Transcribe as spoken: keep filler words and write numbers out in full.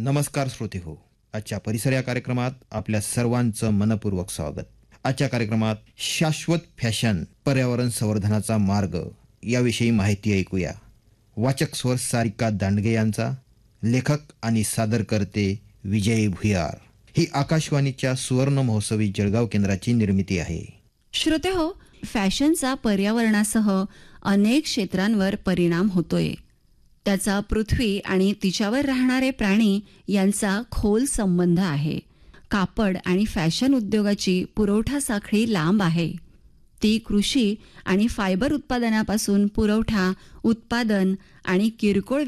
नमस्कार श्रोते हो, आजच्या परिसर या कार्यक्रमात आपल्या सर्वांचं मनपूर्वक स्वागत. आजच्या कार्यक्रमात शाश्वत फॅशन, पर्यावरण संवर्धनाचा मार्ग याविषयी माहिती ऐकूया. वाचक स्वर सारिका दांडगे यांचा, लेखक आणि सादरकर्ते विजय भुयार. ही आकाशवाणीच्या सुवर्ण महोत्सवी जळगाव केंद्राची निर्मिती आहे. श्रोते हो, फॅशनचा पर्यावरणासह अनेक क्षेत्रांवर परिणाम होतोय. त्याचा पृथ्वी आणि तिच्यावर राहणारे प्राणी यांचा खोल संबंध आहे. कापड आणि फॅशन उद्योगाची पुरवठा साखळी लांब आहे. ती कृषी आणि फायबर उत्पादनापासून पुरवठा, उत्पादन आणि किरकोळ